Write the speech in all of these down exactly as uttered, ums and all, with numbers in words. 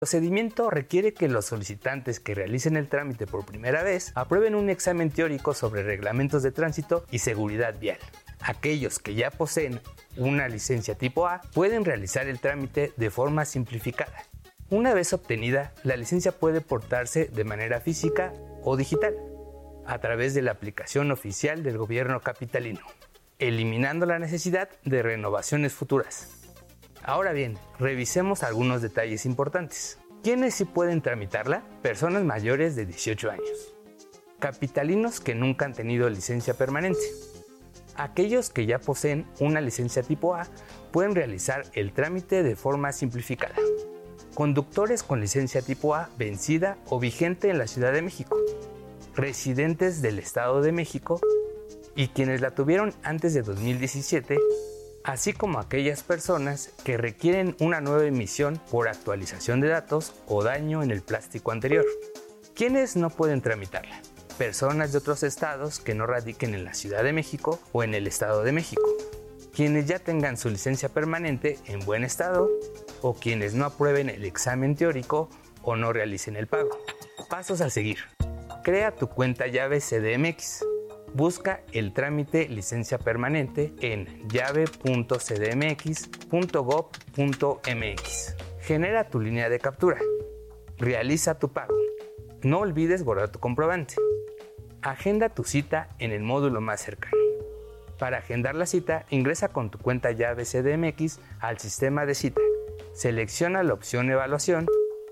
El procedimiento requiere que los solicitantes que realicen el trámite por primera vez aprueben un examen teórico sobre reglamentos de tránsito y seguridad vial. Aquellos que ya poseen una licencia tipo A pueden realizar el trámite de forma simplificada. Una vez obtenida, la licencia puede portarse de manera física o digital a través de la aplicación oficial del gobierno capitalino, eliminando la necesidad de renovaciones futuras. Ahora bien, revisemos algunos detalles importantes. ¿Quiénes sí pueden tramitarla? Personas mayores de dieciocho años. Capitalinos que nunca han tenido licencia permanente. Aquellos que ya poseen una licencia tipo A pueden realizar el trámite de forma simplificada. Conductores con licencia tipo A vencida o vigente en la Ciudad de México. Residentes del Estado de México y quienes la tuvieron antes de dos mil diecisiete, así como aquellas personas que requieren una nueva emisión por actualización de datos o daño en el plástico anterior. ¿Quiénes no pueden tramitarla? Personas de otros estados que no radiquen en la Ciudad de México o en el Estado de México, quienes ya tengan su licencia permanente en buen estado o quienes no aprueben el examen teórico o no realicen el pago. Pasos a seguir. Crea tu cuenta llave C D M X. Busca el trámite licencia permanente en llave punto c d m x punto gob punto m x. Genera tu línea de captura. Realiza tu pago. No olvides guardar tu comprobante. Agenda tu cita en el módulo más cercano. Para agendar la cita, ingresa con tu cuenta llave C D M X al sistema de cita. Selecciona la opción Evaluación,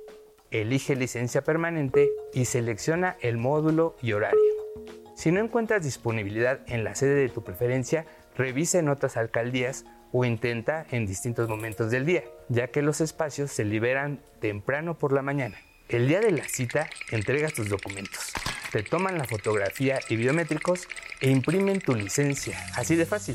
elige licencia permanente y selecciona el módulo y horario. Si no encuentras disponibilidad en la sede de tu preferencia, revisa en otras alcaldías o intenta en distintos momentos del día, ya que los espacios se liberan temprano por la mañana. El día de la cita, entregas tus documentos. Te toman la fotografía y biométricos e imprimen tu licencia, así de fácil.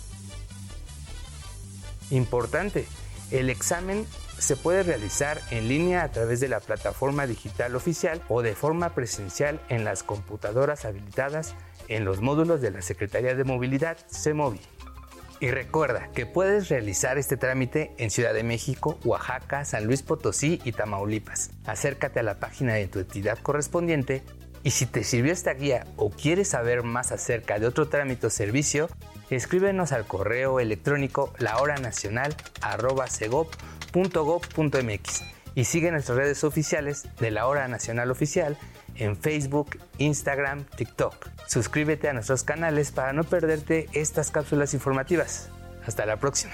Importante, el examen se puede realizar en línea a través de la plataforma digital oficial o de forma presencial en las computadoras habilitadas en los módulos de la Secretaría de Movilidad, CEMOVI. Y recuerda que puedes realizar este trámite en Ciudad de México, Oaxaca, San Luis Potosí y Tamaulipas. Acércate a la página de tu entidad correspondiente y si te sirvió esta guía o quieres saber más acerca de otro trámite o servicio, escríbenos al correo electrónico lahoranacional arroba segop punto gob punto m x y sigue nuestras redes oficiales de La Hora Nacional Oficial en Facebook, Instagram, TikTok. Suscríbete a nuestros canales para no perderte estas cápsulas informativas. Hasta la próxima.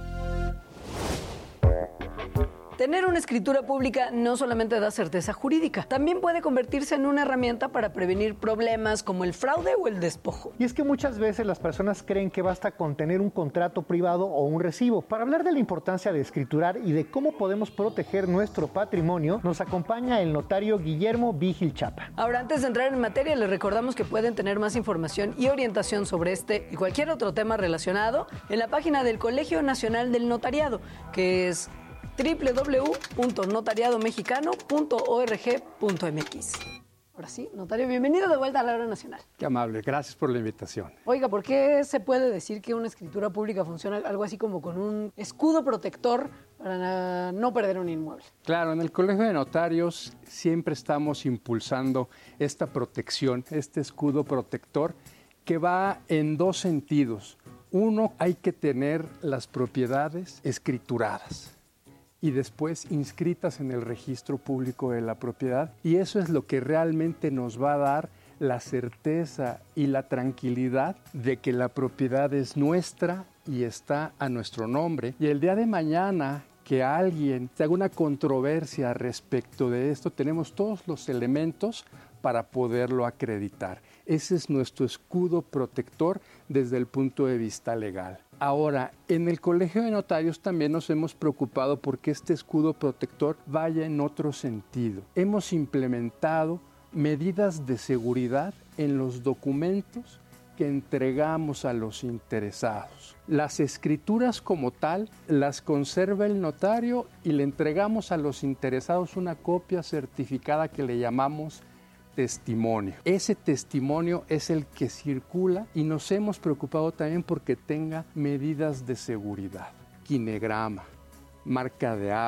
Tener una escritura pública no solamente da certeza jurídica, también puede convertirse en una herramienta para prevenir problemas como el fraude o el despojo. Y es que muchas veces las personas creen que basta con tener un contrato privado o un recibo. Para hablar de la importancia de escriturar y de cómo podemos proteger nuestro patrimonio, nos acompaña el notario Guillermo Vigil Chapa. Ahora, antes de entrar en materia, les recordamos que pueden tener más información y orientación sobre este y cualquier otro tema relacionado en la página del Colegio Nacional del Notariado, que es doble u doble u doble u punto notariado mexicano punto org punto m x. Ahora sí, notario, bienvenido de vuelta a La Hora Nacional. Qué amable, gracias por la invitación. Oiga, ¿por qué se puede decir que una escritura pública funciona algo así como con un escudo protector para no perder un inmueble? Claro, en el Colegio de Notarios siempre estamos impulsando esta protección, este escudo protector que va en dos sentidos. Uno, hay que tener las propiedades escrituradas y después inscritas en el registro público de la propiedad. Y eso es lo que realmente nos va a dar la certeza y la tranquilidad de que la propiedad es nuestra y está a nuestro nombre. Y el día de mañana que alguien tenga una controversia respecto de esto, tenemos todos los elementos para poderlo acreditar. Ese es nuestro escudo protector desde el punto de vista legal. Ahora, en el Colegio de Notarios también nos hemos preocupado porque este escudo protector vaya en otro sentido. Hemos implementado medidas de seguridad en los documentos que entregamos a los interesados. Las escrituras como tal las conserva el notario y le entregamos a los interesados una copia certificada que le llamamos testimonio. Ese testimonio es el que circula y nos hemos preocupado también porque tenga medidas de seguridad, quinegrama, marca de agua,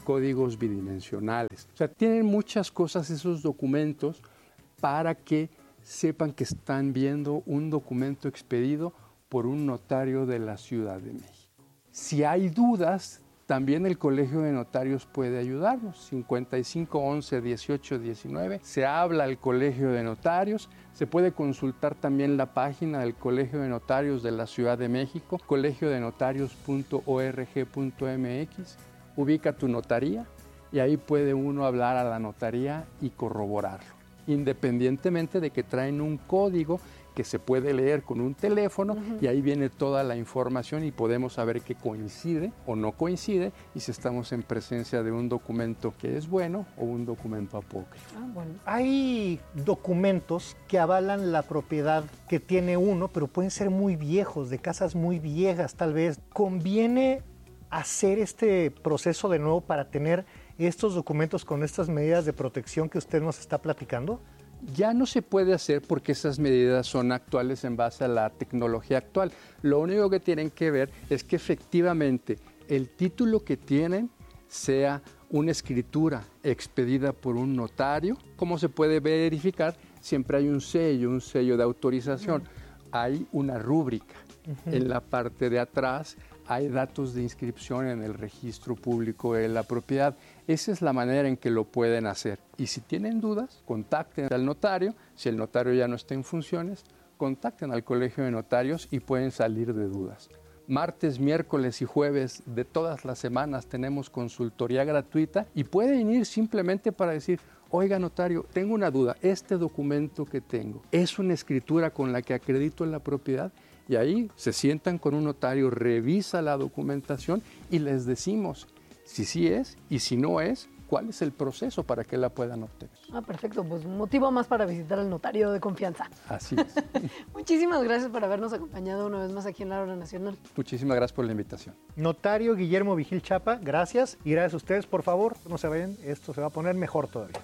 códigos bidimensionales. O sea, tienen muchas cosas esos documentos para que sepan que están viendo un documento expedido por un notario de la Ciudad de México. Si hay dudas, también el Colegio de Notarios puede ayudarnos. cincuenta y cinco, once, dieciocho, diecinueve. Se habla al Colegio de Notarios. Se puede consultar también la página del Colegio de Notarios de la Ciudad de México, colegio de notarios punto org punto m x. Ubica tu notaría y ahí puede uno hablar a la notaría y corroborarlo, independientemente de que traen un código que se puede leer con un teléfono, uh-huh. y ahí viene toda la información y podemos saber que coincide o no coincide y si estamos en presencia de un documento que es bueno o un documento apócrifo. Ah, bueno. Hay documentos que avalan la propiedad que tiene uno, pero pueden ser muy viejos, de casas muy viejas tal vez. ¿Conviene hacer este proceso de nuevo para tener estos documentos con estas medidas de protección que usted nos está platicando? Ya no se puede hacer porque esas medidas son actuales en base a la tecnología actual. Lo único que tienen que ver es que efectivamente el título que tienen sea una escritura expedida por un notario. ¿Cómo se puede verificar? Siempre hay un sello, un sello de autorización. Uh-huh. Hay una rúbrica. Uh-huh. En la parte de atrás hay datos de inscripción en el registro público de la propiedad. Esa es la manera en que lo pueden hacer. Y si tienen dudas, contacten al notario. Si el notario ya no está en funciones, contacten al Colegio de Notarios y pueden salir de dudas. Martes, miércoles y jueves de todas las semanas tenemos consultoría gratuita y pueden ir simplemente para decir: oiga, notario, tengo una duda, este documento que tengo, ¿es una escritura con la que acredito la propiedad? Y ahí se sientan con un notario, revisa la documentación y les decimos si sí es y si no es, cuál es el proceso para que la puedan obtener. Ah, perfecto, pues un motivo más para visitar al notario de confianza. Así es. Muchísimas gracias por habernos acompañado una vez más aquí en La Hora Nacional. Muchísimas gracias por la invitación. Notario Guillermo Vigil Chapa, gracias. Y gracias a ustedes, por favor, no se vayan, esto se va a poner mejor todavía.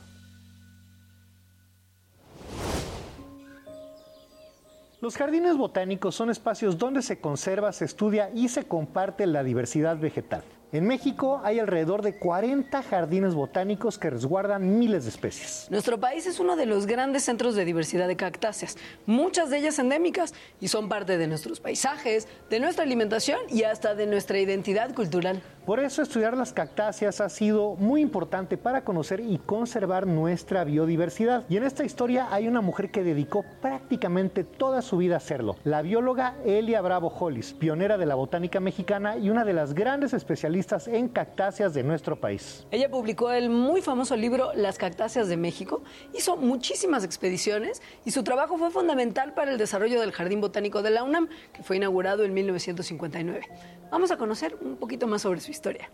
Los jardines botánicos son espacios donde se conserva, se estudia y se comparte la diversidad vegetal. En México hay alrededor de cuarenta jardines botánicos que resguardan miles de especies. Nuestro país es uno de los grandes centros de diversidad de cactáceas, muchas de ellas endémicas, y son parte de nuestros paisajes, de nuestra alimentación y hasta de nuestra identidad cultural. Por eso estudiar las cactáceas ha sido muy importante para conocer y conservar nuestra biodiversidad. Y en esta historia hay una mujer que dedicó prácticamente toda su vida a hacerlo, la bióloga Elia Bravo Hollis, pionera de la botánica mexicana y una de las grandes especialistas en cactáceas de nuestro país. Ella publicó el muy famoso libro Las cactáceas de México, hizo muchísimas expediciones y su trabajo fue fundamental para el desarrollo del Jardín Botánico de la UNAM, que fue inaugurado en mil novecientos cincuenta y nueve. Vamos a conocer un poquito más sobre su historia.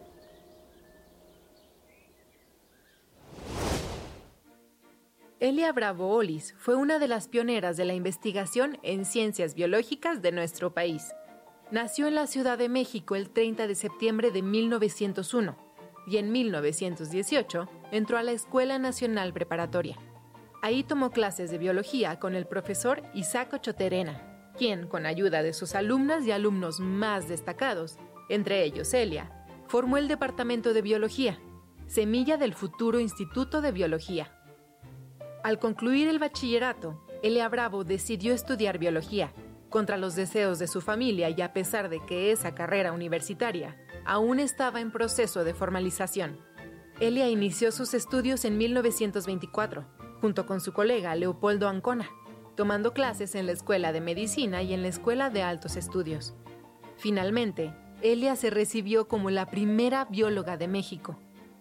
Elia Bravo Hollis fue una de las pioneras de la investigación en ciencias biológicas de nuestro país. Nació en la Ciudad de México el treinta de septiembre de mil novecientos uno y en mil novecientos dieciocho entró a la Escuela Nacional Preparatoria. Ahí tomó clases de biología con el profesor Isaac Ochoterena, quien, con ayuda de sus alumnas y alumnos más destacados, entre ellos Elia, formó el Departamento de Biología, semilla del futuro Instituto de Biología. Al concluir el bachillerato, Elia Bravo decidió estudiar biología, contra los deseos de su familia y a pesar de que esa carrera universitaria aún estaba en proceso de formalización. Elia inició sus estudios en mil novecientos veinticuatro, junto con su colega Leopoldo Ancona, tomando clases en la Escuela de Medicina y en la Escuela de Altos Estudios. Finalmente, Elia se recibió como la primera bióloga de México.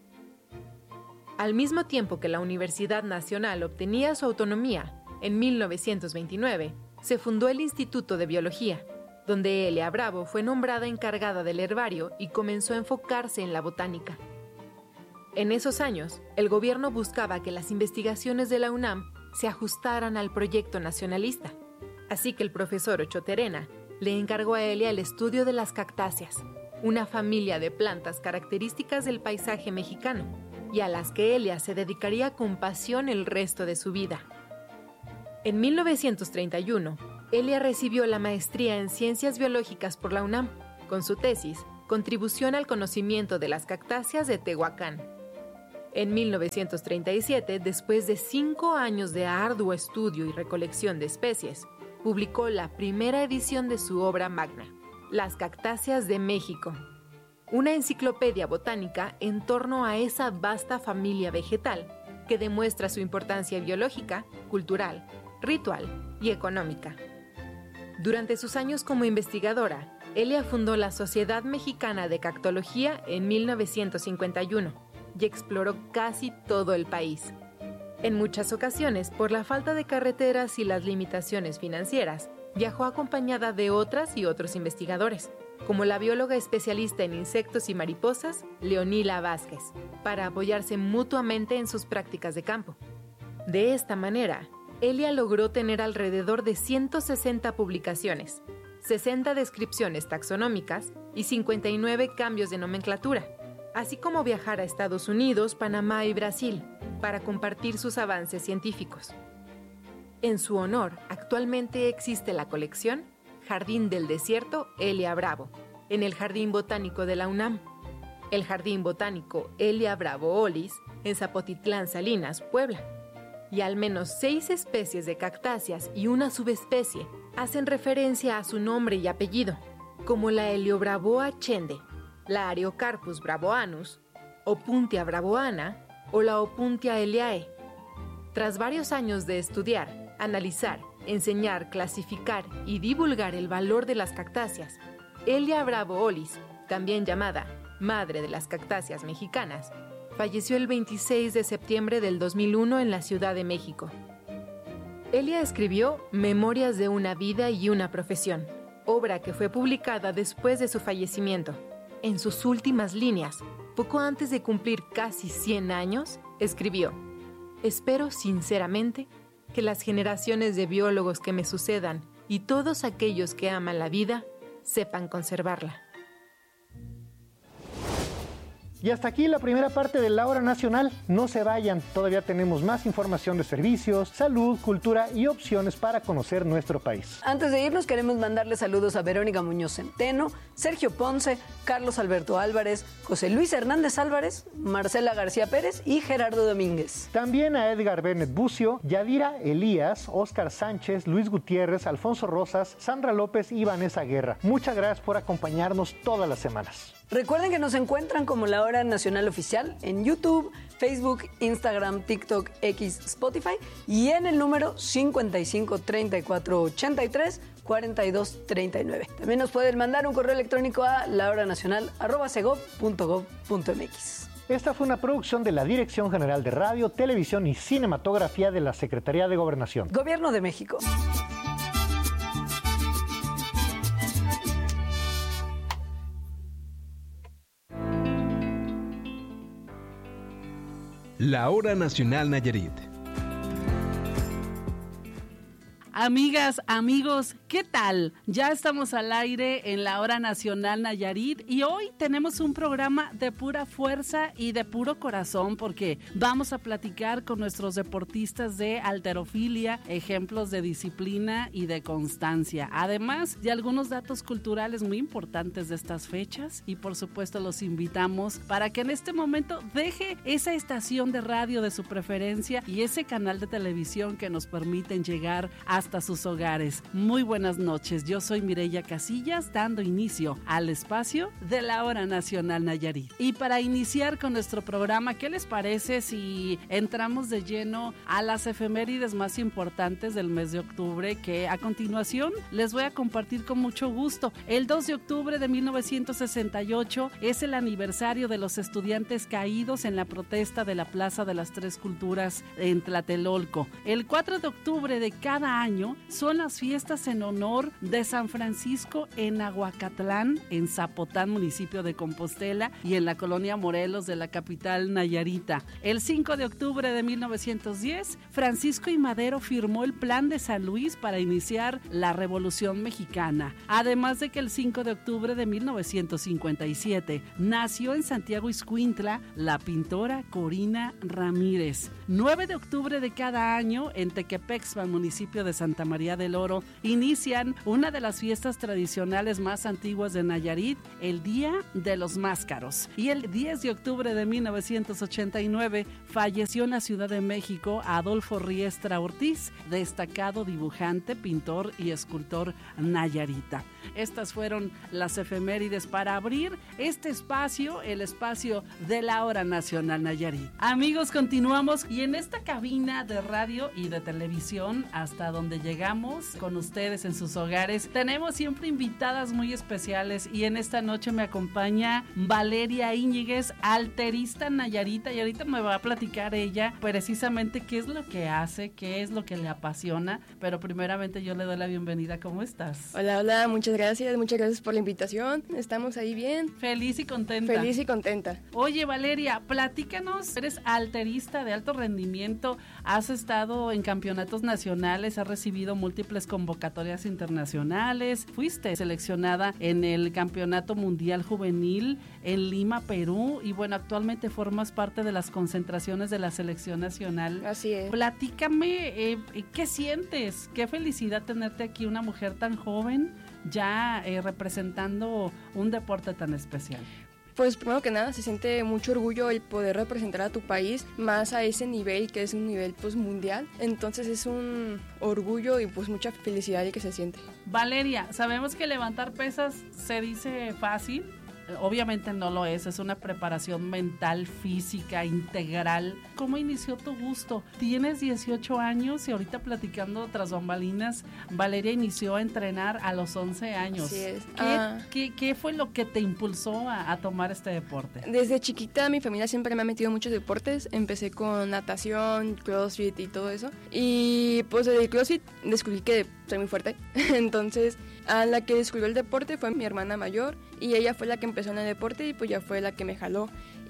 Al mismo tiempo que la Universidad Nacional obtenía su autonomía, en mil novecientos veintinueve, se fundó el Instituto de Biología, donde Elia Bravo fue nombrada encargada del herbario y comenzó a enfocarse en la botánica. En esos años, el gobierno buscaba que las investigaciones de la UNAM se ajustaran al proyecto nacionalista, así que el profesor Ochoterena le encargó a Elia el estudio de las cactáceas, una familia de plantas características del paisaje mexicano, y a las que Elia se dedicaría con pasión el resto de su vida. En mil novecientos treinta y uno, Elia recibió la maestría en Ciencias Biológicas por la UNAM. Con su tesis, Contribución al conocimiento de las cactáceas de Tehuacán. En mil novecientos treinta y siete, después de cinco años de arduo estudio y recolección de especies, publicó la primera edición de su obra magna, Las cactáceas de México, una enciclopedia botánica en torno a esa vasta familia vegetal que demuestra su importancia biológica, cultural, ritual y económica. Durante sus años como investigadora, Elia fundó la Sociedad Mexicana de Cactología en mil novecientos cincuenta y uno y exploró casi todo el país. En muchas ocasiones, por la falta de carreteras y las limitaciones financieras, viajó acompañada de otras y otros investigadores, como la bióloga especialista en insectos y mariposas, Leonila Vázquez, para apoyarse mutuamente en sus prácticas de campo. De esta manera, Elia logró tener alrededor de ciento sesenta publicaciones, sesenta descripciones taxonómicas y cincuenta y nueve cambios de nomenclatura, así como viajar a Estados Unidos, Panamá y Brasil para compartir sus avances científicos. En su honor, actualmente existe la colección Jardín del Desierto Elia Bravo, en el Jardín Botánico de la UNAM, el Jardín Botánico Elia Bravo Olis, en Zapotitlán, Salinas, Puebla, y al menos seis especies de cactáceas y una subespecie hacen referencia a su nombre y apellido, como la Heliobravoa chende, la Ariocarpus bravoanus, Opuntia bravoana o la Opuntia eliae. Tras varios años de estudiar, analizar, enseñar, clasificar y divulgar el valor de las cactáceas, Elia Bravo Olis, también llamada Madre de las Cactáceas Mexicanas, falleció el veintiséis de septiembre del dos mil uno en la Ciudad de México. Elia escribió Memorias de una vida y una profesión, obra que fue publicada después de su fallecimiento. En sus últimas líneas, poco antes de cumplir casi cien años, escribió: espero sinceramente que las generaciones de biólogos que me sucedan y todos aquellos que aman la vida sepan conservarla. Y hasta aquí la primera parte de La Hora Nacional. No se vayan, todavía tenemos más información de servicios, salud, cultura y opciones para conocer nuestro país. Antes de irnos, queremos mandarle saludos a Verónica Muñoz Centeno, Sergio Ponce, Carlos Alberto Álvarez, José Luis Hernández Álvarez, Marcela García Pérez y Gerardo Domínguez. También a Edgar Bennett Bucio, Yadira Elías, Óscar Sánchez, Luis Gutiérrez, Alfonso Rosas, Sandra López y Vanessa Guerra. Muchas gracias por acompañarnos todas las semanas. Recuerden que nos encuentran como La Hora Nacional Oficial en YouTube, Facebook, Instagram, TikTok, X, Spotify y en el número cincuenta y cinco, treinta y cuatro, ochenta y tres, cuarenta y dos, treinta y nueve. También nos pueden mandar un correo electrónico a lahoranacional arroba segov punto gov punto mx. Esta fue una producción de la Dirección General de Radio, Televisión y Cinematografía de la Secretaría de Gobernación. Gobierno de México. La Hora Nacional Nayarit. Amigas, amigos, ¿qué tal? Ya estamos al aire en la Hora Nacional Nayarit y hoy tenemos un programa de pura fuerza y de puro corazón porque vamos a platicar con nuestros deportistas de halterofilia, ejemplos de disciplina y de constancia, además de algunos datos culturales muy importantes de estas fechas y por supuesto los invitamos para que en este momento deje esa estación de radio de su preferencia y ese canal de televisión que nos permiten llegar a hasta sus hogares. Muy buenas noches, yo soy Mireya Casillas, dando inicio al espacio de la Hora Nacional Nayarit. Y para iniciar con nuestro programa, ¿qué les parece si entramos de lleno a las efemérides más importantes del mes de octubre, que a continuación les voy a compartir con mucho gusto? El dos de octubre de mil novecientos sesenta y ocho es el aniversario de los estudiantes caídos en la protesta de la Plaza de las Tres Culturas en Tlatelolco. El cuatro de octubre de cada año son las fiestas en honor de San Francisco en Aguacatlán, en Zapotán, municipio de Compostela, y en la colonia Morelos de la capital nayarita. El cinco de octubre de mil novecientos diez, Francisco I. Madero firmó el Plan de San Luis para iniciar la Revolución Mexicana. Además de que el cinco de octubre de mil novecientos cincuenta y siete nació en Santiago Ixcuintla la pintora Corina Ramírez. nueve de octubre de cada año, en Tequepexpan, municipio de Santa María del Oro inician una de las fiestas tradicionales más antiguas de Nayarit, el Día de los Máscaros. Y el diez de octubre de mil novecientos ochenta y nueve falleció en la Ciudad de México Adolfo Riestra Ortiz, destacado dibujante, pintor y escultor nayarita. Estas fueron las efemérides para abrir este espacio, el espacio de la Hora Nacional Nayarit. Amigos, continuamos y en esta cabina de radio y de televisión hasta donde llegamos con ustedes en sus hogares, tenemos siempre invitadas muy especiales y en esta noche me acompaña Valeria Íñiguez, alterista nayarita, y ahorita me va a platicar ella precisamente qué es lo que hace, qué es lo que le apasiona, pero primeramente yo le doy la bienvenida. ¿Cómo estás? Hola, hola, muchas gracias, muchas gracias por la invitación, estamos ahí bien. Feliz y contenta. Feliz y contenta. Oye, Valeria, platícanos, eres alterista de alto rendimiento, has estado en campeonatos nacionales, has recibido múltiples convocatorias internacionales, fuiste seleccionada en el Campeonato Mundial Juvenil en Lima, Perú, y bueno, actualmente formas parte de las concentraciones de la selección nacional. Así es. Platícame, eh, ¿qué sientes? Qué felicidad tenerte aquí, una mujer tan joven, ya eh, representando un deporte tan especial. Pues primero que nada se siente mucho orgullo el poder representar a tu país más a ese nivel que es un nivel pues mundial, entonces es un orgullo y pues mucha felicidad el que se siente. Valeria, sabemos que levantar pesas se dice fácil, obviamente no lo es, es una preparación mental, física, integral. ¿Cómo inició tu gusto? Tienes dieciocho años y ahorita platicando tras bambalinas, Valeria inició a entrenar a los once años. Así es. ¿Qué, Ah. qué, qué fue lo que te impulsó a, a tomar este deporte? Desde chiquita mi familia siempre me ha metido en muchos deportes, empecé con natación, crossfit y todo eso, y pues desde el crossfit descubrí que soy muy fuerte, entonces a la que descubrió el deporte fue mi hermana mayor y ella fue la que empezó en el deporte y pues ya fue la que me jaló,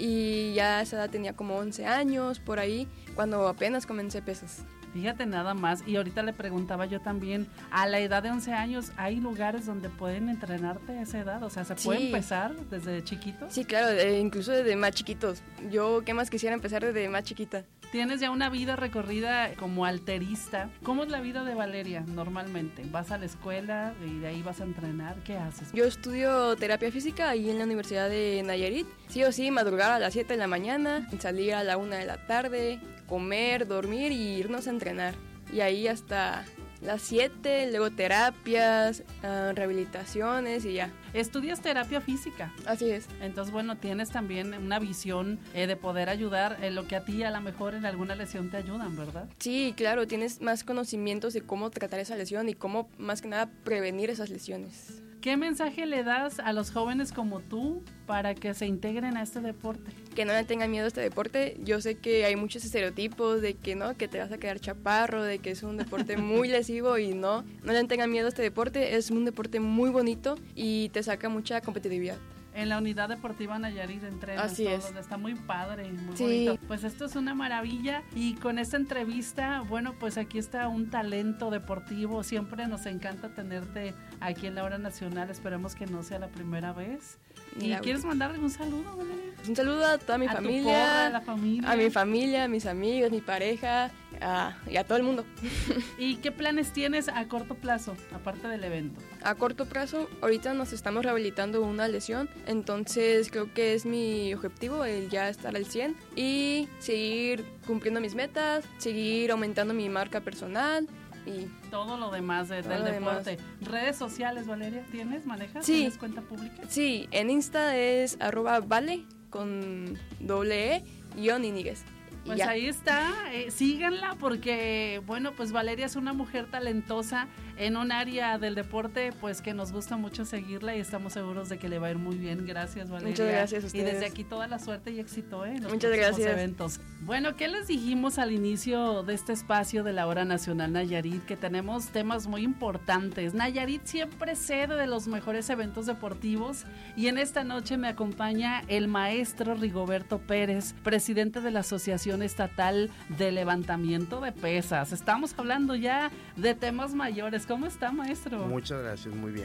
y ya a esa edad tenía como once años por ahí cuando apenas comencé pesas. Fíjate nada más, y ahorita le preguntaba yo también, a la edad de once años, ¿hay lugares donde pueden entrenarte a esa edad? O sea, ¿se puede Sí. empezar desde chiquito? Sí, claro, eh, incluso desde más chiquitos. Yo, ¿qué más quisiera empezar desde más chiquita? Tienes ya una vida recorrida como alterista. ¿Cómo es la vida de Valeria normalmente? ¿Vas a la escuela y de ahí vas a entrenar? ¿Qué haces? Yo estudio terapia física ahí en la Universidad de Nayarit. Sí o sí, madrugar a las siete de la mañana, salir a la una de la tarde, comer, dormir y irnos a entrenar. Y ahí hasta las siete, luego terapias, uh, rehabilitaciones y ya. Estudias terapia física. Así es. Entonces, bueno, tienes también una visión eh, de poder ayudar en lo que a ti a lo mejor en alguna lesión te ayudan, ¿verdad? Sí, claro, tienes más conocimientos de cómo tratar esa lesión y cómo, más que nada, prevenir esas lesiones. ¿Qué mensaje le das a los jóvenes como tú para que se integren a este deporte? Que no le tengan miedo a este deporte. Yo sé que hay muchos estereotipos de que no, que te vas a quedar chaparro, de que es un deporte muy lesivo, y no, no le tengan miedo a este deporte. Es un deporte muy bonito y te saca mucha competitividad. En la unidad deportiva Nayarit entrenan Así todos, es. está muy padre, muy Sí. bonito. Pues esto es una maravilla, y con esta entrevista, bueno, pues aquí está un talento deportivo. Siempre nos encanta tenerte aquí en la Hora Nacional, esperemos que no sea la primera vez. ¿Y La quieres mandarle un saludo, Valeria? Un saludo a toda mi A tu familia, porra, a la familia. a mi familia, a mis amigos, mi pareja, a, y a todo el mundo. ¿Y qué planes tienes a corto plazo, aparte del evento? A corto plazo, ahorita nos estamos rehabilitando una lesión, entonces creo que es mi objetivo el ya estar al cien y seguir cumpliendo mis metas, seguir aumentando mi marca personal y Todo lo demás de- Todo del lo demás. deporte. ¿Redes sociales, Valeria, tienes? ¿Manejas? Sí. ¿Tienes cuenta pública? sí, en Insta es arroba vale con doble e guión Íñiguez. Y Pues ya. ahí está, eh, síganla porque, bueno, pues Valeria es una mujer talentosa en un área del deporte, pues que nos gusta mucho seguirla y estamos seguros de que le va a ir muy bien. Gracias, Valeria. Muchas gracias a Y desde ustedes. aquí toda la suerte y éxito, ¿eh? En los Muchas próximos gracias. eventos. Bueno, ¿qué les dijimos al inicio de este espacio de la Hora Nacional Nayarit? Que tenemos temas muy importantes. Nayarit siempre sede de los mejores eventos deportivos y en esta noche me acompaña el maestro Rigoberto Pérez, presidente de la Asociación Estatal de Levantamiento de Pesas. Estamos hablando ya de temas mayores. ¿Cómo está, maestro? Muchas gracias, muy bien.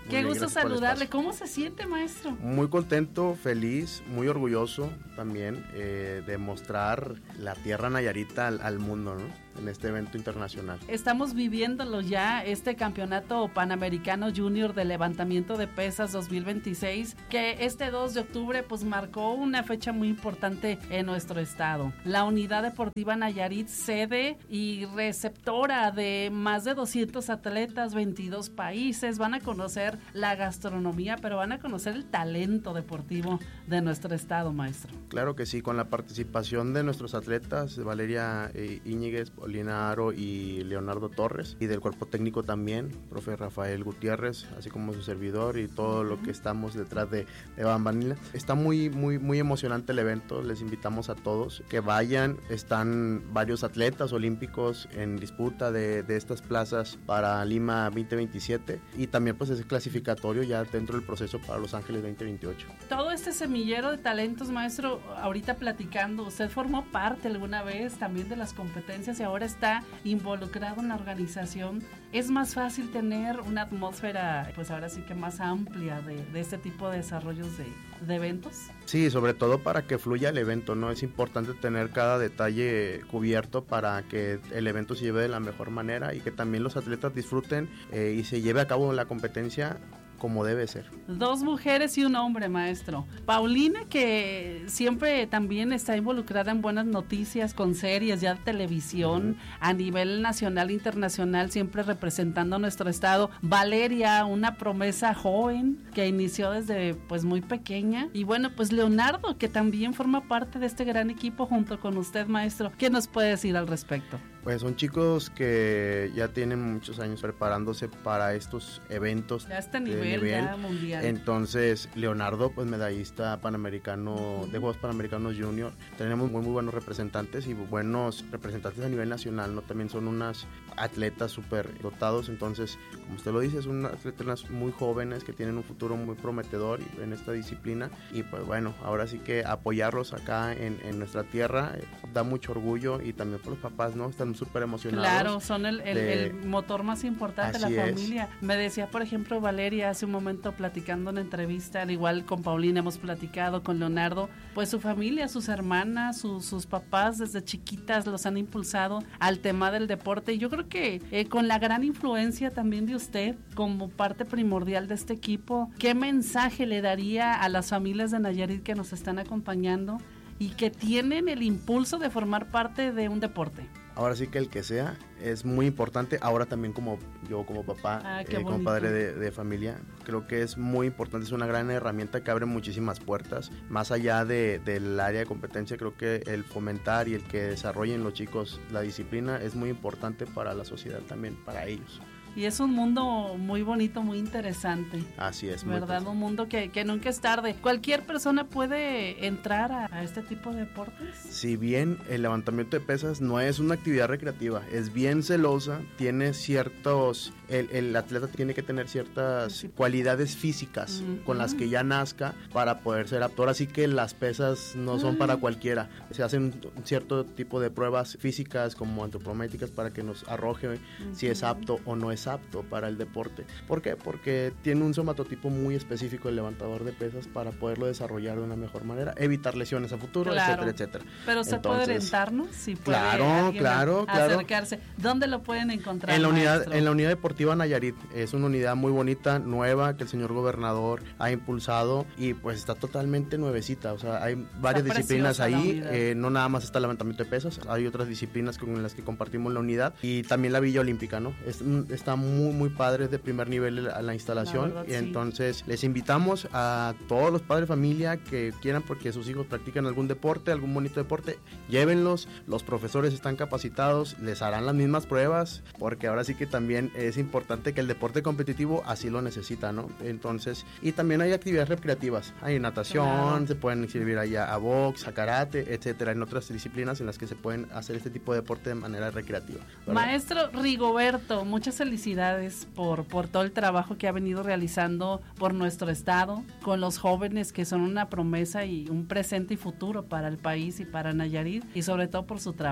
Qué bien, gusto gracias por el saludarle. espacio. ¿Cómo se siente, maestro? Muy contento, feliz, muy orgulloso también eh, de mostrar la tierra nayarita al, al mundo, ¿no? En este evento internacional. Estamos viviéndolo ya, este campeonato panamericano junior de levantamiento de pesas dos mil veintiséis, que este dos de octubre pues marcó una fecha muy importante en nuestro estado. La Unidad Deportiva Nayarit, sede y receptora de más de doscientos atletas, veintidós países, van a conocer la gastronomía, pero van a conocer el talento deportivo de nuestro estado, maestro. Claro que sí, con la participación de nuestros atletas, Valeria eh, Íñiguez, Paulina Aro y Leonardo Torres, y del cuerpo técnico también, profe Rafael Gutiérrez, así como su servidor y todo lo que estamos detrás de, de Bambanila. Está muy, muy, muy emocionante el evento, les invitamos a todos que vayan. Están varios atletas olímpicos en disputa de, de estas plazas para Lima veinte veintisiete, y también pues es clasificatorio ya dentro del proceso para Los Ángeles veinte veintiocho. Todo este semillero de talentos, maestro, ahorita platicando, usted formó parte alguna vez también de las competencias y ahora está involucrado en la organización. Es más fácil tener una atmósfera, pues ahora sí que más amplia de, de este tipo de desarrollos de, de eventos. Sí, sobre todo para que fluya el evento, ¿no? Es importante tener cada detalle cubierto para que el evento se lleve de la mejor manera y que también los atletas disfruten eh, y se lleve a cabo la competencia como debe ser. Dos mujeres y un hombre, maestro. Paulina, que siempre también está involucrada en buenas noticias con series ya de televisión, uh-huh, a nivel nacional, internacional, siempre representando a nuestro estado. Valeria, una promesa joven que inició desde pues muy pequeña. Y bueno, pues Leonardo, que también forma parte de este gran equipo junto con usted, maestro. ¿Qué nos puede decir al respecto? Pues son chicos que ya tienen muchos años preparándose para estos eventos. Ya este nivel, nivel. Ya mundial. Entonces, Leonardo, pues medallista panamericano, uh-huh, de Juegos Panamericanos Junior. Tenemos muy, muy buenos representantes y buenos representantes a nivel nacional, ¿no? También son unas atletas súper dotados. Entonces, como usted lo dice, son unas atletas muy jóvenes que tienen un futuro muy prometedor en esta disciplina. Y pues bueno, ahora sí que apoyarlos acá en, en nuestra tierra eh, da mucho orgullo, y también por los papás, ¿no? Están súper emocionados. Claro, son el, el, de... el motor más importante de la familia. Es. Me decía, por ejemplo, Valeria hace un momento platicando en una entrevista, al igual con Paulina hemos platicado, con Leonardo, pues su familia, sus hermanas, su, sus papás desde chiquitas los han impulsado al tema del deporte, y yo creo que eh, con la gran influencia también de usted como parte primordial de este equipo, ¿qué mensaje le daría a las familias de Nayarit que nos están acompañando y que tienen el impulso de formar parte de un deporte? Ahora sí que el que sea es muy importante. Ahora también como yo como papá, ah, eh, como padre de, de familia, creo que es muy importante, es una gran herramienta que abre muchísimas puertas. Más allá de, del área de competencia, creo que el fomentar y el que desarrollen los chicos la disciplina es muy importante para la sociedad también, para ellos. Y es un mundo muy bonito, muy interesante. Así es. ¿Verdad? Un mundo que, que nunca es tarde. ¿Cualquier persona puede entrar a, a este tipo de deportes? Si bien el levantamiento de pesas no es una actividad recreativa, es bien celosa, tiene ciertos... El, el atleta tiene que tener ciertas sí. cualidades físicas uh-huh. con las que ya nazca para poder ser apto. Así que las pesas no son uh-huh. para cualquiera. Se hacen un cierto tipo de pruebas físicas como antropométricas para que nos arroje uh-huh. si es apto o no es apto para el deporte. ¿Por qué? Porque tiene un somatotipo muy específico el levantador de pesas para poderlo desarrollar de una mejor manera, evitar lesiones a futuro, claro. etcétera, etcétera. Pero se Entonces, puede orientarnos si puede claro, claro, claro. acercarse. ¿Dónde lo pueden encontrar? En la unidad, maestro? en la unidad deportiva Nayarit. Es una unidad muy bonita, nueva, que el señor gobernador ha impulsado y pues está totalmente nuevecita. O sea, hay varias está disciplinas ahí, eh, no nada más está el levantamiento de pesas, hay otras disciplinas con las que compartimos la unidad y también la Villa Olímpica, ¿no? Es, está muy, muy padre, de primer nivel la, la instalación, la verdad, y sí. entonces les invitamos a todos los padres de familia que quieran, porque sus hijos practican algún deporte, algún bonito deporte, llévenlos, los profesores están capacitados, les harán las mismas pruebas, porque ahora sí que también es importante que el deporte competitivo así lo necesita, ¿no? Entonces, y también hay actividades recreativas, hay natación, claro. se pueden inscribir allá a box, a karate, etcétera, en otras disciplinas en las que se pueden hacer este tipo de deporte de manera recreativa, ¿verdad? Maestro Rigoberto, muchas felicidades por, por todo el trabajo que ha venido realizando por nuestro estado, con los jóvenes que son una promesa y un presente y futuro para el país y para Nayarit, y sobre todo por su trabajo.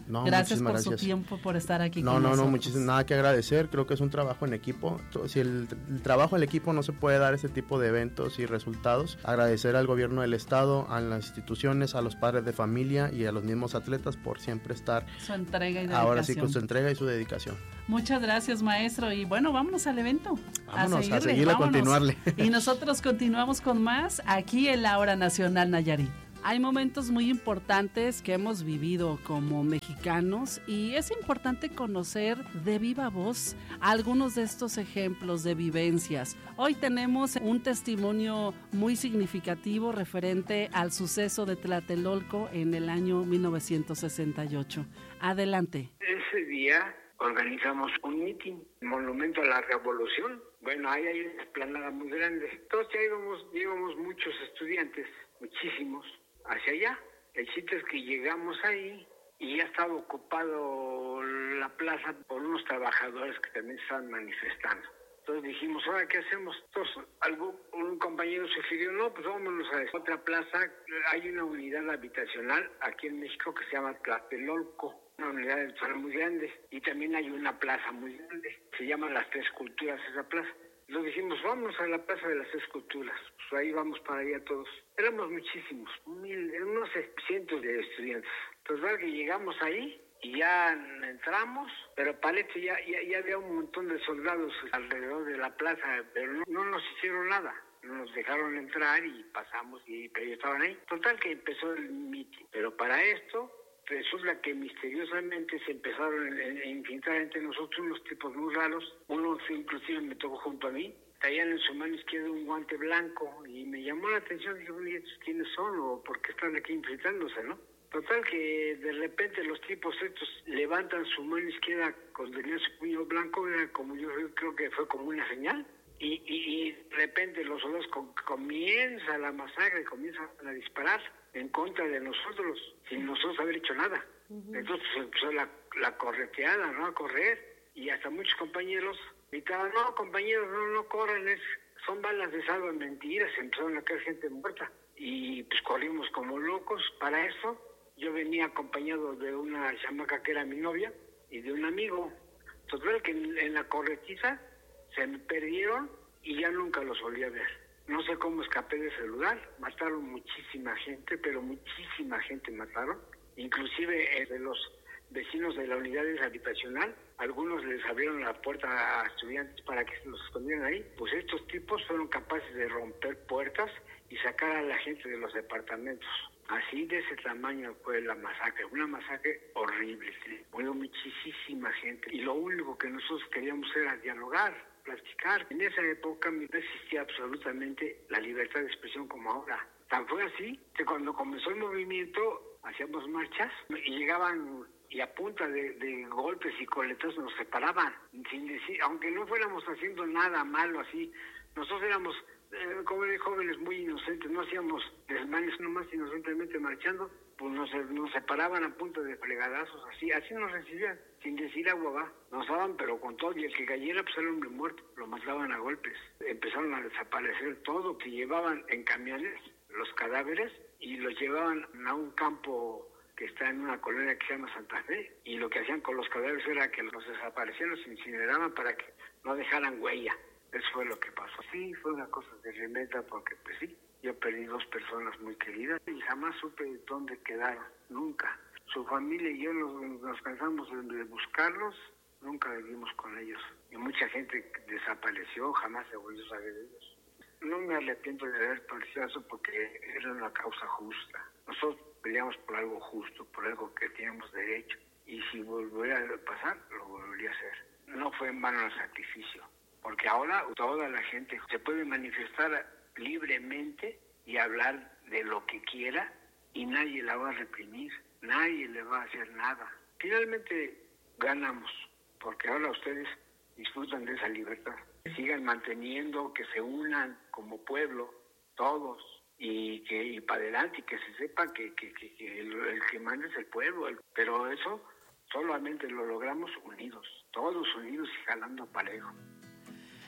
No, gracias por gracias. su tiempo, por estar aquí no, con no, nosotros. No, no, muchísimo nada que agradecer. Creo que es un trabajo en equipo. Si el, el trabajo en equipo no se puede dar ese tipo de eventos y resultados, agradecer al gobierno del estado, a las instituciones, a los padres de familia y a los mismos atletas por siempre estar su entrega y dedicación. Ahora sí, con su entrega y su dedicación. Muchas gracias, maestro, y bueno, vámonos al evento. Vámonos, a seguirle, a, seguirle, a continuarle. Y nosotros continuamos con más aquí en la Hora Nacional Nayarit. Hay momentos muy importantes que hemos vivido como mexicanos y es importante conocer de viva voz algunos de estos ejemplos de vivencias. Hoy tenemos un testimonio muy significativo referente al suceso de Tlatelolco en el año mil novecientos sesenta y ocho. Adelante. Ese día organizamos un mitin, Monumento a la Revolución. Bueno, ahí hay una explanada muy grande. Entonces ya íbamos, íbamos muchos estudiantes, muchísimos, hacia allá. El chiste es que llegamos ahí y ya estaba ocupado la plaza por unos trabajadores que también estaban manifestando. Entonces dijimos, ¿ahora qué hacemos? Entonces algún, un compañero sugirió, no, pues vámonos a otra plaza. Hay una unidad habitacional aquí en México que se llama Tlatelolco, una unidad habitacional muy grande, y también hay una plaza muy grande, se llama Las Tres Culturas esa plaza. Nos dijimos, vamos a la Plaza de las Tres Culturas, pues ahí vamos para allá todos. Éramos muchísimos, mil, no sé, cientos de estudiantes. Entonces, que llegamos ahí y ya entramos, pero parece ya, ya, ya había un montón de soldados alrededor de la plaza, pero no, no nos hicieron nada. Nos dejaron entrar y pasamos, y pero ellos estaban ahí. Total que empezó el mitin, pero para esto resulta que misteriosamente se empezaron a infiltrar entre nosotros unos tipos muy raros. Uno inclusive me tocó junto a mí. Traían en su mano izquierda un guante blanco y me llamó la atención. Dije, oye, ¿quiénes son o por qué están aquí infiltrándose, no? Total que de repente los tipos estos levantan su mano izquierda con tenía su puño blanco, era como yo creo que fue como una señal. Y, y, y de repente los soldados com- comienza la masacre, comienzan a disparar en contra de nosotros, sin nosotros haber hecho nada. Uh-huh. Entonces empezó la, la correteada, ¿no? A correr, y hasta muchos compañeros gritaban, no, compañeros, no, no corran, es, son balas de salva, mentiras, empezaron a caer gente muerta. Y pues corrimos como locos. Para eso yo venía acompañado de una chamaca que era mi novia y de un amigo. Total que en, en la corretiza se me perdieron y ya nunca los volví a ver. No sé cómo escapé de ese lugar. Mataron muchísima gente, pero muchísima gente mataron. Inclusive eh, de los vecinos de la unidad habitacional, algunos les abrieron la puerta a estudiantes para que se los escondieran ahí. Pues estos tipos fueron capaces de romper puertas y sacar a la gente de los departamentos. Así de ese tamaño fue la masacre, una masacre horrible, ¿sí? Murió muchísima gente y lo único que nosotros queríamos era dialogar, platicar. En esa época no existía absolutamente la libertad de expresión como ahora. Tan fue así que cuando comenzó el movimiento hacíamos marchas y llegaban y a punta de, de golpes y coletazos nos separaban, sin decir, aunque no fuéramos haciendo nada malo así, nosotros éramos eh, como de jóvenes muy inocentes, no hacíamos desmanes nomás inocentemente marchando, pues nos, nos separaban a punta de fregadazos, así, así nos recibían, sin decir agua va, nos daban pero con todo, y el que cayera pues era un hombre muerto, lo mataban a golpes, empezaron a desaparecer todo, que llevaban en camiones los cadáveres y los llevaban a un campo que está en una colonia que se llama Santa Fe, y lo que hacían con los cadáveres era que los desaparecían, los incineraban para que no dejaran huella. Eso fue lo que pasó. Sí, fue una cosa tremenda porque, pues sí, yo perdí dos personas muy queridas y jamás supe dónde quedaron, nunca. Su familia y yo nos, nos cansamos de buscarlos, nunca vivimos con ellos. Y mucha gente desapareció, jamás se volvió a saber de ellos. No me arrepiento de haber participado eso porque era una causa justa. Nosotros peleamos por algo justo, por algo que teníamos derecho. Y si volviera a pasar, lo volvería a hacer. No fue en vano el sacrificio. Porque ahora toda la gente se puede manifestar libremente y hablar de lo que quiera y nadie la va a reprimir, nadie le va a hacer nada. Finalmente ganamos, porque ahora ustedes disfrutan de esa libertad. Que sigan manteniendo, que se unan como pueblo, todos, y que y para adelante, y que se sepa que, que, que, que el, el que manda es el pueblo. El, pero eso solamente lo logramos unidos, todos unidos y jalando parejo.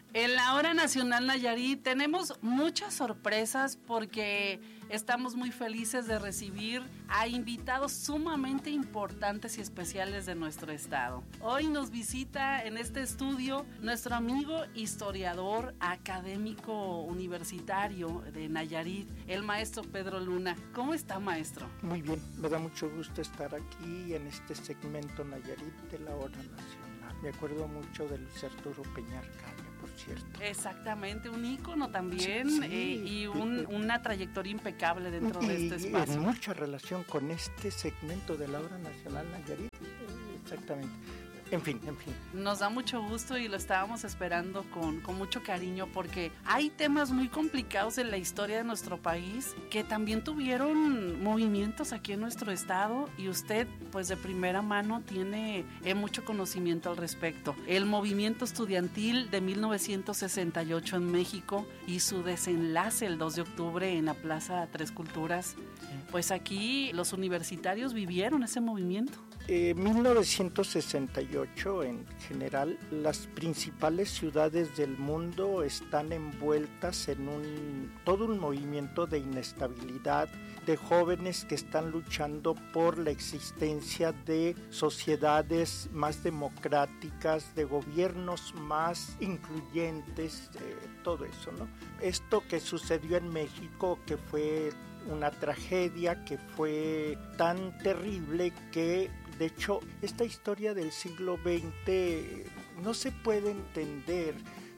En la Hora Nacional Nayarit tenemos muchas sorpresas porque estamos muy felices de recibir a invitados sumamente importantes y especiales de nuestro estado. Hoy nos visita en este estudio nuestro amigo historiador académico universitario de Nayarit, el maestro Pedro Luna. ¿Cómo está, maestro? Muy bien, me da mucho gusto estar aquí en este segmento Nayarit de la Hora Nacional. Me acuerdo mucho de Luis Arturo Peñar Caña, por cierto. Exactamente, un ícono también, sí, eh, y un, eh, una trayectoria impecable dentro y, de este espacio. En mucha relación con este segmento de la Hora Nacional Nayarit, eh, exactamente. En fin, en fin. Nos da mucho gusto y lo estábamos esperando con, con mucho cariño porque hay temas muy complicados en la historia de nuestro país que también tuvieron movimientos aquí en nuestro estado y usted pues de primera mano tiene eh, mucho conocimiento al respecto. El movimiento estudiantil de mil novecientos sesenta y ocho en México y su desenlace el dos de octubre en la Plaza Tres Culturas, pues aquí los universitarios vivieron ese movimiento. Eh, mil novecientos sesenta y ocho en general, las principales ciudades del mundo están envueltas en un todo un movimiento de inestabilidad, de jóvenes que están luchando por la existencia de sociedades más democráticas, de gobiernos más incluyentes, eh, todo eso, ¿no? Esto que sucedió en México, que fue una tragedia, que fue tan terrible que de hecho, esta historia del siglo veinte no se puede entender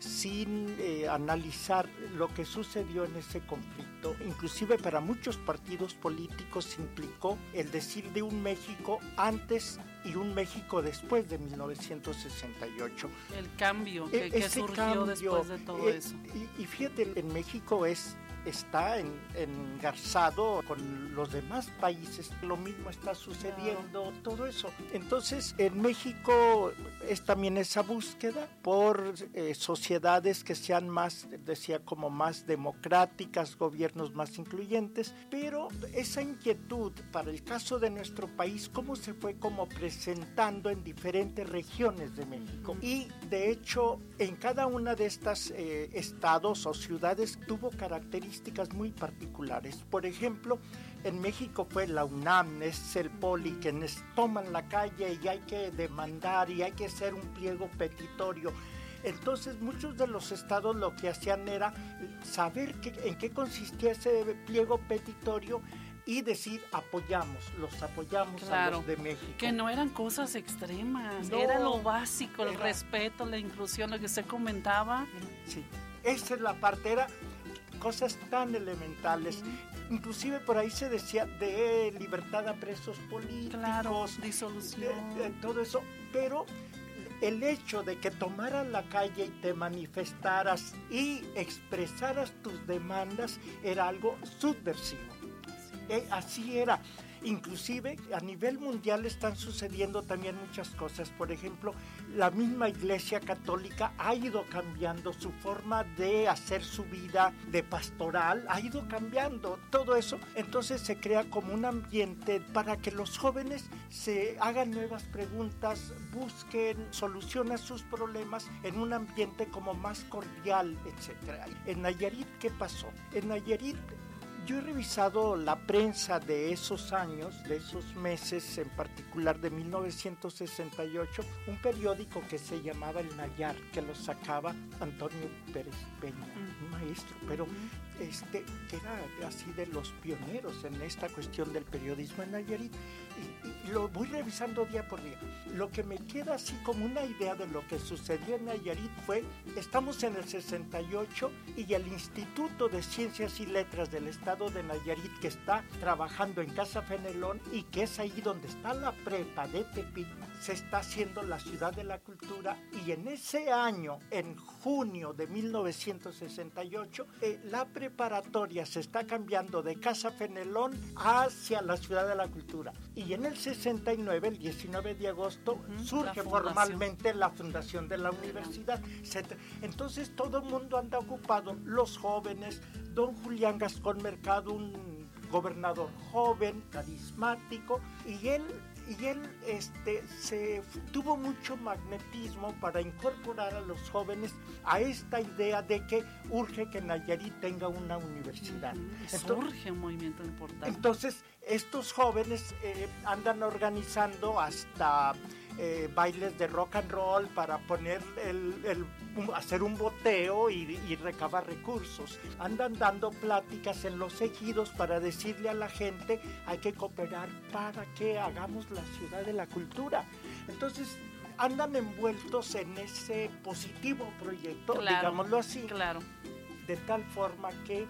sin eh, analizar lo que sucedió en ese conflicto. Inclusive para muchos partidos políticos implicó el decir de un México antes y un México después de mil novecientos sesenta y ocho. El cambio que, que surgió cambio, después de todo eh, eso. Y, y fíjate, en México es... está en, engarzado con los demás países, lo mismo está sucediendo, todo eso. Entonces, en México es también esa búsqueda por eh, sociedades que sean más, decía, como más democráticas, gobiernos más incluyentes, pero esa inquietud para el caso de nuestro país, cómo se fue como presentando en diferentes regiones de México. Y, de hecho, en cada una de estas eh, estados o ciudades tuvo características muy particulares. Por ejemplo, en México fue la UNAM, es el Poli, quienes toman la calle y hay que demandar y hay que hacer un pliego petitorio. Entonces muchos de los estados lo que hacían era saber qué, en qué consistía ese pliego petitorio y decir apoyamos, los apoyamos, claro, a los de México. Que no eran cosas extremas, no, era lo básico, el era, respeto, la inclusión, lo que usted comentaba. Sí, esa es la parte, era cosas tan elementales. Uh-huh. Inclusive por ahí se decía de libertad a presos políticos, claro, disolución, de, de, todo eso, pero el hecho de que tomaras la calle y te manifestaras y expresaras tus demandas era algo subversivo. Sí. Eh, así era. Inclusive a nivel mundial están sucediendo también muchas cosas. Por ejemplo, la misma Iglesia Católica ha ido cambiando su forma de hacer su vida de pastoral, ha ido cambiando todo eso. Entonces se crea como un ambiente para que los jóvenes se hagan nuevas preguntas, busquen solución a sus problemas en un ambiente como más cordial, etcétera. En Nayarit, ¿qué pasó? En Nayarit yo he revisado la prensa de esos años, de esos meses, en particular de mil novecientos sesenta y ocho, un periódico que se llamaba El Nayar, que lo sacaba Antonio Pérez Peña, uh-huh. un maestro, pero uh-huh. este, que era así de los pioneros en esta cuestión del periodismo en Nayarit, y, y lo voy revisando día por día. Lo que me queda así como una idea de lo que sucedió en Nayarit fue, estamos en el sesenta y ocho y el Instituto de Ciencias y Letras del Estado de Nayarit, que está trabajando en Casa Fenelón y que es ahí donde está la prepa de Tepic, se está haciendo la Ciudad de la Cultura, y en ese año, en junio de mil novecientos sesenta y ocho, eh, la preparatoria se está cambiando de Casa Fenelón hacia la Ciudad de la Cultura, y en el sesenta y nueve, el diecinueve de agosto, uh-huh, surge la formalmente la fundación de la universidad. Entonces todo el mundo anda ocupado, los jóvenes. Don Julián Gascón Mercado, un gobernador joven, carismático, y él y él este, se, tuvo mucho magnetismo para incorporar a los jóvenes a esta idea de que urge que Nayarit tenga una universidad. Entonces, surge un movimiento importante. Entonces, estos jóvenes eh, andan organizando hasta eh, bailes de rock and roll para poner el, el, hacer un boteo y, y recabar recursos. Andan dando pláticas en los ejidos para decirle a la gente hay que cooperar para que hagamos la ciudad de la cultura. Entonces, andan envueltos en ese positivo proyecto, claro, digámoslo así, claro. De tal forma que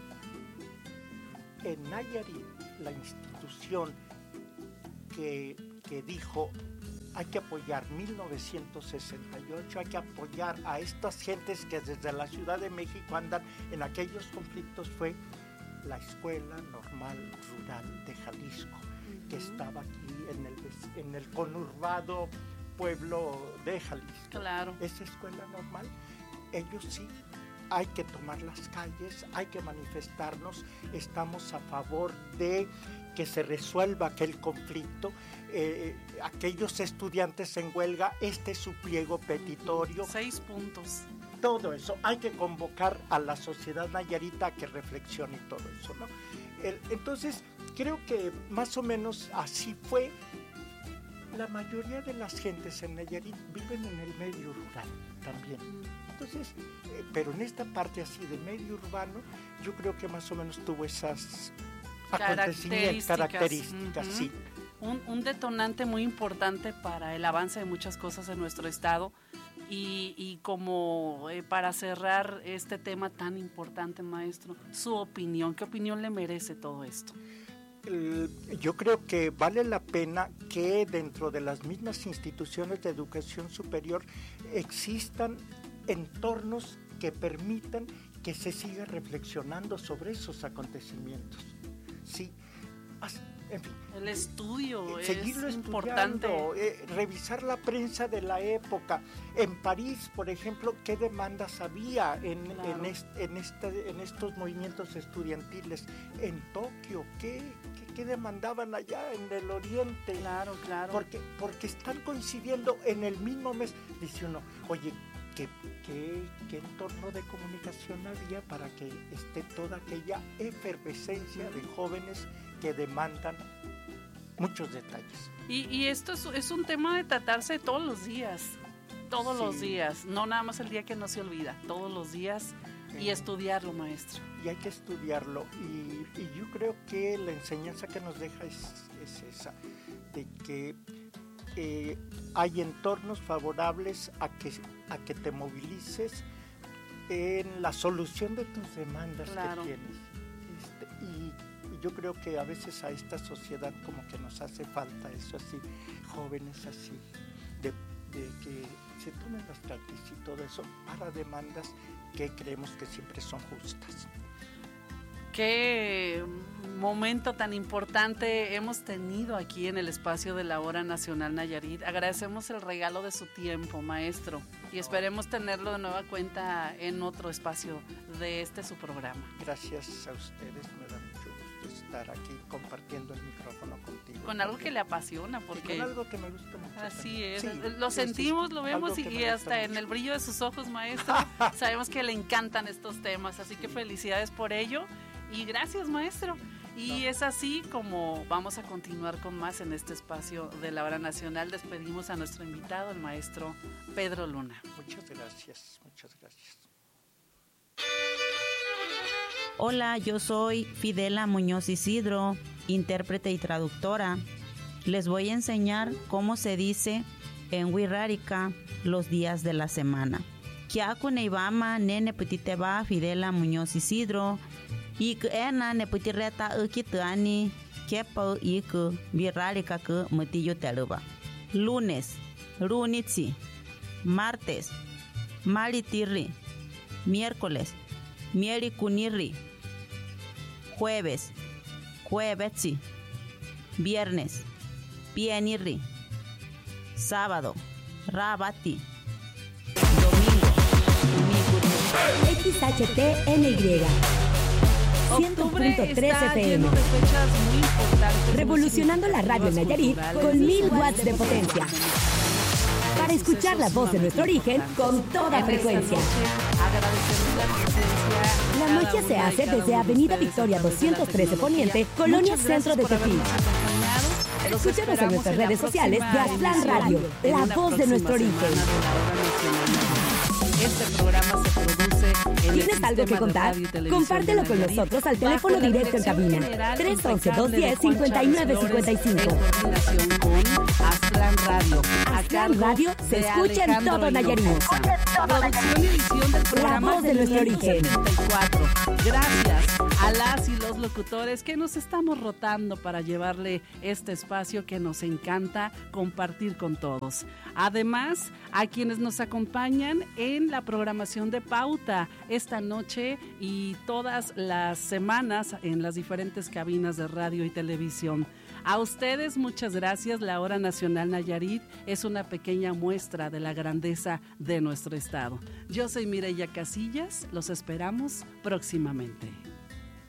en Nayarit, la institución que, que dijo hay que apoyar mil novecientos sesenta y ocho, hay que apoyar a estas gentes que desde la Ciudad de México andan en aquellos conflictos, fue la Escuela Normal Rural de Jalisco, uh-huh. que estaba aquí en el, en el conurbado pueblo de Jalisco. Claro. Esa escuela normal, ellos sí, hay que tomar las calles, hay que manifestarnos, estamos a favor de que se resuelva aquel conflicto. Eh, aquellos estudiantes en huelga, este es su pliego petitorio. Seis puntos. Todo eso, hay que convocar a la sociedad nayarita a que reflexione y todo eso, ¿no? El, entonces, creo que más o menos así fue. La mayoría de las gentes en Nayarit viven en el medio rural también. Entonces, eh, pero en esta parte así de medio urbano, yo creo que más o menos tuvo esas acontecimientos, características, uh-huh. sí. Un, un detonante muy importante para el avance de muchas cosas en nuestro estado. Y, y como eh, para cerrar este tema tan importante, maestro, su opinión, ¿qué opinión le merece todo esto? Yo creo que vale la pena que dentro de las mismas instituciones de educación superior existan entornos que permitan que se siga reflexionando sobre esos acontecimientos. Sí, en fin, el estudio eh, seguirlo es importante, importante. Eh, revisar la prensa de la época. En París, por ejemplo, ¿qué demandas había en, claro. en, est, en, este, en estos movimientos estudiantiles? En Tokio, ¿qué, qué, qué demandaban allá en el oriente? Claro, claro. Porque, porque están coincidiendo en el mismo mes. Dice uno, oye, ¿qué, qué, qué entorno de comunicación había para que esté toda aquella efervescencia de jóvenes que demandan muchos detalles? Y, y esto es, es un tema de tratarse todos los días, todos sí. los días, no nada más el día que no se olvida, todos los días, sí. y estudiarlo, maestro. Y hay que estudiarlo, y, y yo creo que la enseñanza que nos deja es, es esa, de que eh, hay entornos favorables a que, a que te movilices en la solución de tus demandas, claro. que tienes. Este, y yo creo que a veces a esta sociedad como que nos hace falta eso así, jóvenes así, de, de que se tomen las calles y todo eso para demandas que creemos que siempre son justas. Qué momento tan importante hemos tenido aquí en el espacio de la Hora Nacional Nayarit. Agradecemos el regalo de su tiempo, maestro, y esperemos tenerlo de nueva cuenta en otro espacio de este su programa. Gracias a ustedes, me da mucho gusto estar aquí compartiendo el micrófono contigo. Con algo que le apasiona, porque... Y con algo que me gusta mucho. Así también. es, sí, lo sentimos, sí, lo vemos y, y hasta mucho. En el brillo de sus ojos, maestro, sabemos que le encantan estos temas, así que felicidades por ello. Y gracias, maestro. Y es así como vamos a continuar con más en este espacio de la Hora Nacional. Despedimos a nuestro invitado, el maestro Pedro Luna. Muchas gracias, muchas gracias. Hola, yo soy Fidela Muñoz Isidro, intérprete y traductora. Les voy a enseñar cómo se dice en Wixárika los días de la semana. Kiaku neibama nene petiteba Fidela Muñoz Isidro. Ik ena ne putireta ukituani kepa ik Wixárika ke matillo teluba. Lunes, runitsi. Martes, maritirri. Miércoles, mierikunirri. Jueves, juevetsi. Viernes, pienirri. Sábado, rabati. Domingo, X H T N Y ciento punto tres F M. Revolucionando la radio en Nayarit con mil watts de potencia. Para escuchar la voz de nuestro origen con toda frecuencia. La magia se hace desde Avenida Victoria doscientos trece Poniente, Colonia Centro de Tepic. Escúchanos en nuestras redes sociales de Aztlán Radio, la voz de nuestro origen. Este programa se produce en ¿Tienes algo que contar? Compártelo con nosotros al teléfono directo en cabina tres once, dos diez, cincuenta y nueve cincuenta y cinco. En coordinación con Aztlán Radio. Aztlán Radio se escucha en todo Nayarit. Producción y edición del programa La voz de nuestro origen. setenta y cuatro. Gracias a las y los locutores que nos estamos rotando para llevarle este espacio que nos encanta compartir con todos. Además, a quienes nos acompañan en la programación de Pauta esta noche y todas las semanas en las diferentes cabinas de radio y televisión. A ustedes muchas gracias. La Hora Nacional Nayarit es una pequeña muestra de la grandeza de nuestro estado. Yo soy Mireya Casillas, los esperamos próximamente.